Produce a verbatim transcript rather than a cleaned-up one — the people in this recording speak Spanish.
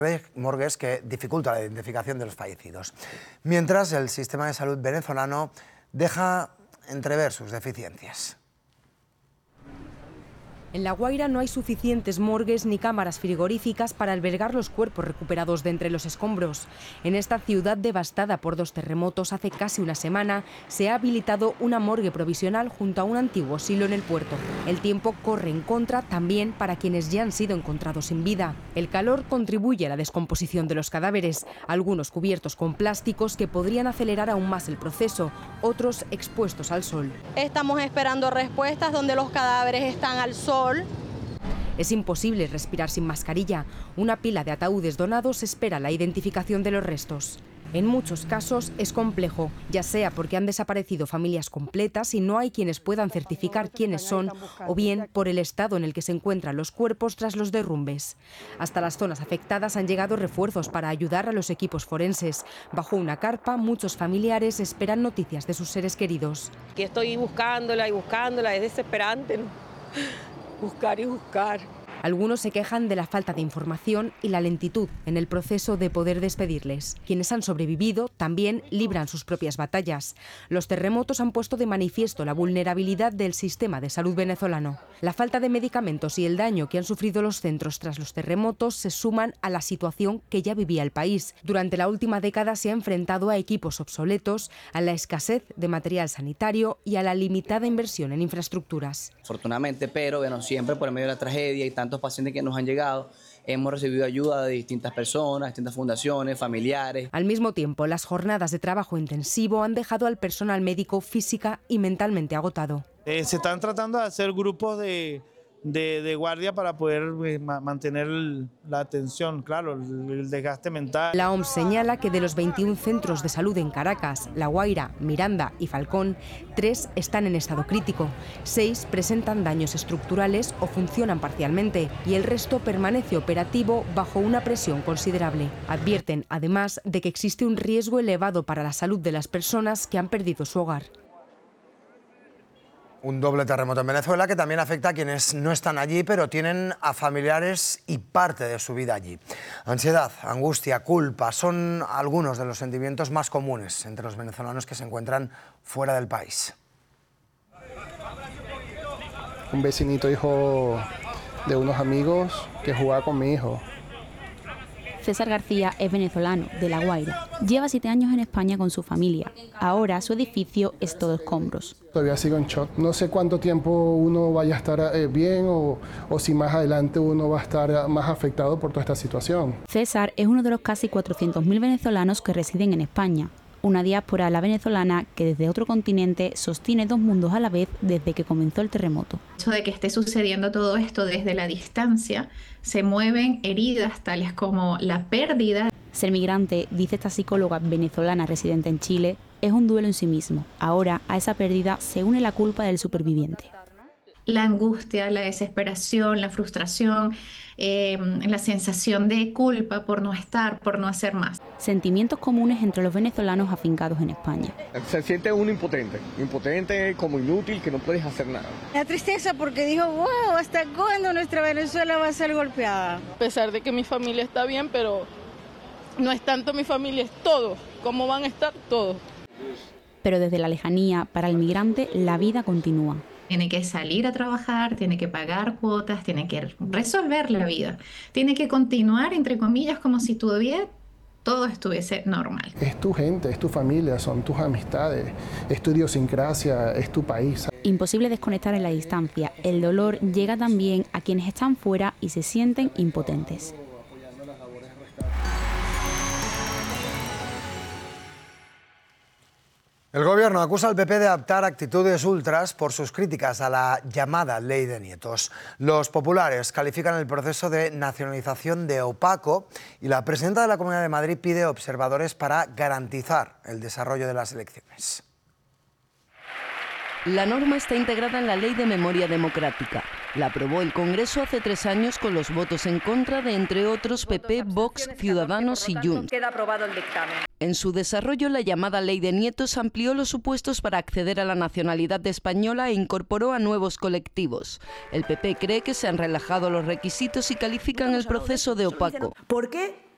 morgues que dificulta la identificación de los fallecidos. Mientras, el sistema de salud venezolano deja entrever sus deficiencias. En La Guaira no hay suficientes morgues ni cámaras frigoríficas para albergar los cuerpos recuperados de entre los escombros. En esta ciudad devastada por dos terremotos hace casi una semana se ha habilitado una morgue provisional junto a un antiguo silo en el puerto. El tiempo corre en contra también para quienes ya han sido encontrados sin vida. El calor contribuye a la descomposición de los cadáveres, algunos cubiertos con plásticos que podrían acelerar aún más el proceso, otros expuestos al sol. Estamos esperando respuestas donde los cadáveres están al sol. Es imposible respirar sin mascarilla. Una pila de ataúdes donados espera la identificación de los restos. En muchos casos es complejo, ya sea porque han desaparecido familias completas y no hay quienes puedan certificar quiénes son, o bien por el estado en el que se encuentran los cuerpos tras los derrumbes. Hasta las zonas afectadas han llegado refuerzos para ayudar a los equipos forenses. Bajo una carpa, muchos familiares esperan noticias de sus seres queridos. Aquí estoy buscándola y buscándola, es desesperante, ¿no? Buscar y buscar. Algunos se quejan de la falta de información y la lentitud en el proceso de poder despedirles. Quienes han sobrevivido también libran sus propias batallas. Los terremotos han puesto de manifiesto la vulnerabilidad del sistema de salud venezolano. La falta de medicamentos y el daño que han sufrido los centros tras los terremotos se suman a la situación que ya vivía el país. Durante la última década se ha enfrentado a equipos obsoletos, a la escasez de material sanitario y a la limitada inversión en infraestructuras. Afortunadamente, pero bueno, siempre por medio de la tragedia y tanto pacientes que nos han llegado, hemos recibido ayuda de distintas personas, distintas fundaciones, familiares. Al mismo tiempo, las jornadas de trabajo intensivo han dejado al personal médico física y mentalmente agotado. Eh, se están tratando de hacer grupos de, de, de guardia para poder eh, mantener la atención, claro, el, el desgaste mental. La O M S señala que de los veintiún centros de salud en Caracas, La Guaira, Miranda y Falcón, tres están en estado crítico, seis presentan daños estructurales o funcionan parcialmente y el resto permanece operativo bajo una presión considerable. Advierten, además, de que existe un riesgo elevado para la salud de las personas que han perdido su hogar. Un doble terremoto en Venezuela que también afecta a quienes no están allí, pero tienen a familiares y parte de su vida allí. Ansiedad, angustia, culpa son algunos de los sentimientos más comunes entre los venezolanos que se encuentran fuera del país. Un vecinito hijo de unos amigos que jugaba con mi hijo. César García es venezolano, de La Guaira. Lleva siete años en España con su familia. Ahora su edificio es todo escombros. Todavía sigo en shock. No sé cuánto tiempo uno vaya a estar eh, bien o, o si más adelante uno va a estar más afectado por toda esta situación. César es uno de los casi cuatrocientos mil venezolanos que residen en España. Una diáspora a la venezolana que desde otro continente sostiene dos mundos a la vez desde que comenzó el terremoto. El hecho de que esté sucediendo todo esto desde la distancia, se mueven heridas tales como la pérdida. Ser migrante, dice esta psicóloga venezolana residente en Chile, es un duelo en sí mismo. Ahora a esa pérdida se une la culpa del superviviente. La angustia, la desesperación, la frustración, eh, la sensación de culpa por no estar, por no hacer más. Sentimientos comunes entre los venezolanos afincados en España. Se siente uno impotente, impotente como inútil, que no puedes hacer nada. La tristeza porque digo, wow, ¿hasta cuándo nuestra Venezuela va a ser golpeada? A pesar de que mi familia está bien, pero no es tanto mi familia, es todos. ¿Cómo van a estar todos? Pero desde la lejanía, para el migrante, la vida continúa. Tiene que salir a trabajar, tiene que pagar cuotas, tiene que resolver la vida. Tiene que continuar, entre comillas, como si todavía todo estuviese normal. Es tu gente, es tu familia, son tus amistades, es tu idiosincrasia, es tu país. Imposible desconectar en la distancia. El dolor llega también a quienes están fuera y se sienten impotentes. El Gobierno acusa al P P de adoptar actitudes ultras por sus críticas a la llamada Ley de Nietos. Los populares califican el proceso de nacionalización de opaco y la presidenta de la Comunidad de Madrid pide observadores para garantizar el desarrollo de las elecciones. La norma está integrada en la Ley de Memoria Democrática. La aprobó el Congreso hace tres años con los votos en contra de, entre otros, P P, Vox, Ciudadanos y Junts. Queda aprobado el dictamen. En su desarrollo, la llamada Ley de Nietos amplió los supuestos para acceder a la nacionalidad española e incorporó a nuevos colectivos. El P P cree que se han relajado los requisitos y califican el proceso de opaco. ¿Por qué